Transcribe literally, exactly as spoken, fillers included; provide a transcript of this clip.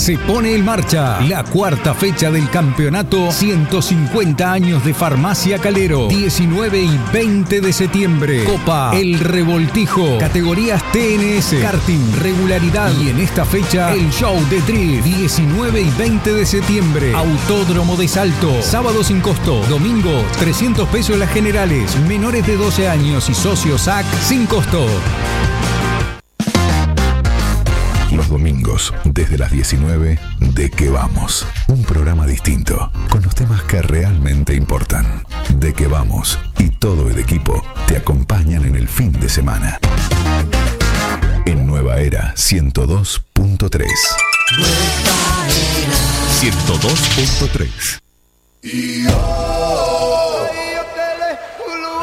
se pone en marcha la cuarta fecha del campeonato ciento cincuenta años de Farmacia Calero, diecinueve y veinte de septiembre. Copa El Revoltijo, categorías T N S, karting, regularidad y en esta fecha el show de drift, diecinueve y veinte de septiembre. Autódromo de Salto, sábado sin costo, domingo trescientos pesos las generales, menores de doce años y socios A C sin costo. Los domingos, desde las diecinueve, ¿De qué vamos? Un programa distinto, con los temas que realmente importan. ¿De qué vamos? Y todo el equipo te acompañan en el fin de semana. En Nueva Era ciento dos punto tres. ciento dos punto tres.